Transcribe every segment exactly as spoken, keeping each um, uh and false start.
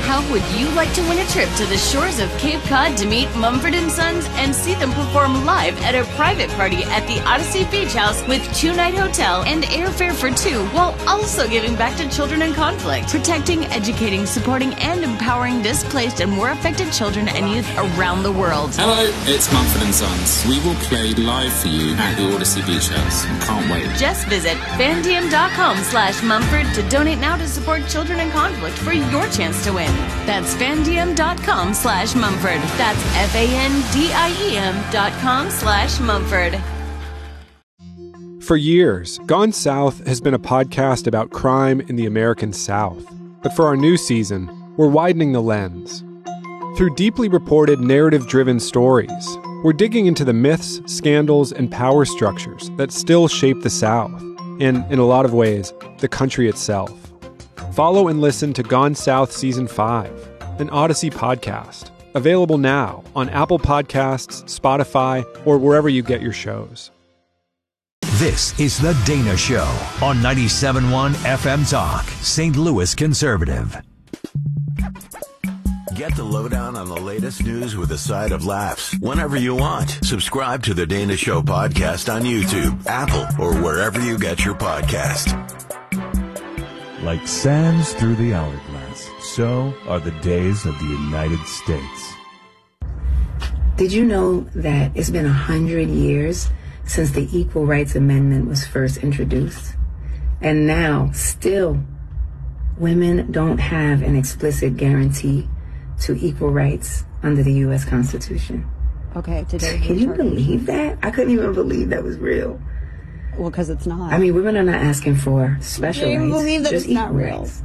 How would you like to win a trip to the shores of Cape Cod to meet Mumford and Sons and see them perform live at a private party at the Odyssey Beach House with two-night hotel and airfare for two, while also giving back to children in conflict, protecting, educating, supporting, and empowering displaced and war affected children and youth around the world? Hello, it's Mumford and Sons. We will play live for you at the Odyssey Beach House. Can't wait. Just visit fandiem.com slash Mumford to donate now to support children in conflict for your chance to win. That's fandiem.com slash Mumford. That's F-A-N-D-I-E-M dot com slash Mumford. For years, Gone South has been a podcast about crime in the American South. But for our new season, we're widening the lens. Through deeply reported, narrative-driven stories, we're digging into the myths, scandals, and power structures that still shape the South, and, in a lot of ways, the country itself. Follow and listen to Gone South Season five, an Odyssey podcast, available now on Apple Podcasts, Spotify, or wherever you get your shows. This is The Dana Show on ninety-seven point one F M Talk, Saint Louis Conservative. Get the lowdown on the latest news with a side of laughs whenever you want. Subscribe to The Dana Show podcast on YouTube, Apple, or wherever you get your podcast. Like sands through the hourglass, so are the days of the United States. Did you know that it's been a hundred years since the Equal Rights Amendment was first introduced? And now, still, women don't have an explicit guarantee to equal rights under the U S Constitution. Okay, today. Can you believe that? I couldn't even believe that was real. Well, because it's not. I mean, women are not asking for special Can you rights. believe that just it's not equal real? rights.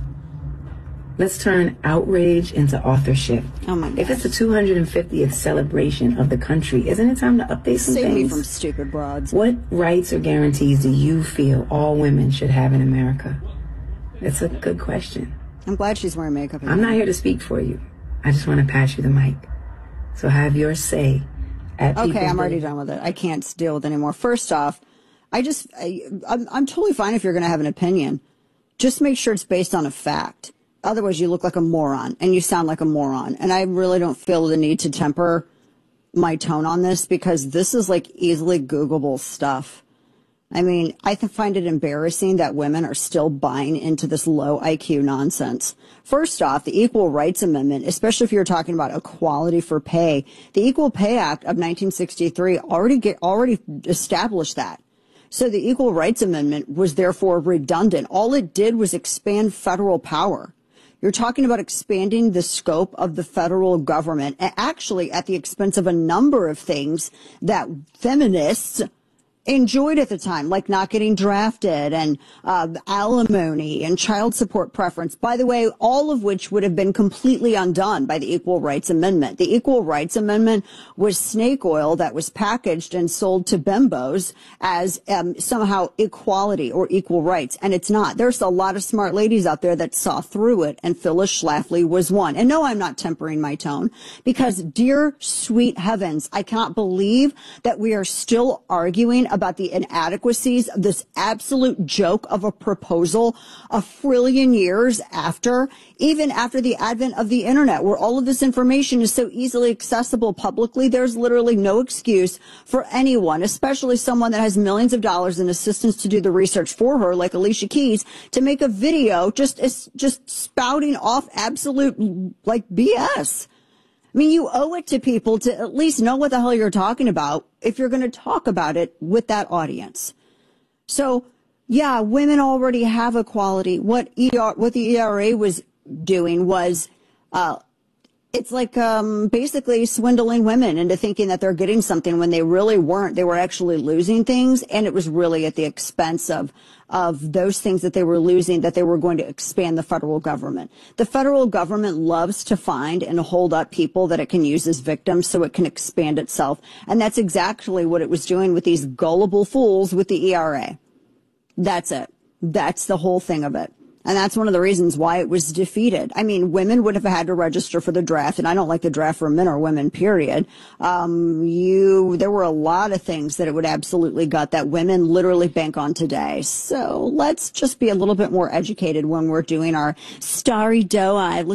Let's turn outrage into authorship. Oh my God. If it's the two hundred fiftieth celebration of the country, isn't it time to update some Save things? me from stupid broads. What rights or guarantees do you feel all women should have in America? It's a good question. I'm glad she's wearing makeup again. I'm not here to speak for you. I just want to pass you the mic. So have your say at Okay, People's I'm already Vote. done with it. I can't deal with it anymore. First off, I just, I, I'm, I'm totally fine if you're going to have an opinion. Just make sure it's based on a fact. Otherwise, you look like a moron and you sound like a moron. And I really don't feel the need to temper my tone on this because this is like easily Googleable stuff. I mean, I th- find it embarrassing that women are still buying into this low I Q nonsense. First off, the Equal Rights Amendment, especially if you're talking about equality for pay, the Equal Pay Act of nineteen sixty-three already get, already established that. So the Equal Rights Amendment was therefore redundant. All it did was expand federal power. You're talking about expanding the scope of the federal government, actually at the expense of a number of things that feminists enjoyed at the time, like not getting drafted and uh, alimony and child support preference, by the way, all of which would have been completely undone by the Equal Rights Amendment. The Equal Rights Amendment was snake oil that was packaged and sold to bimbos as um, somehow equality or equal rights, and it's not. There's a lot of smart ladies out there that saw through it, and Phyllis Schlafly was one. And no, I'm not tempering my tone, because dear sweet heavens, I cannot believe that we are still arguing about the inadequacies of this absolute joke of a proposal a trillion years after, even after the advent of the internet, where all of this information is so easily accessible publicly. There's literally no excuse for anyone, especially someone that has millions of dollars in assistance to do the research for her, like Alicia Keys, to make a video just just spouting off absolute like B S. I mean, you owe it to people to at least know what the hell you're talking about if you're going to talk about it with that audience. So, yeah, women already have equality. What E R, what the E R A was doing was, uh, it's like um, basically swindling women into thinking that they're getting something when they really weren't. They were actually losing things, and it was really at the expense of of those things that they were losing, that they were going to expand the federal government. The federal government loves to find and hold up people that it can use as victims so it can expand itself. And that's exactly what it was doing with these gullible fools with the E R A. That's it. That's the whole thing of it. And that's one of the reasons why it was defeated. I mean, women would have had to register for the draft, and I don't like the draft for men or women, period. Um, you, there were a lot of things that it would absolutely gut that women literally bank on today. So let's just be a little bit more educated when we're doing our starry doe eye.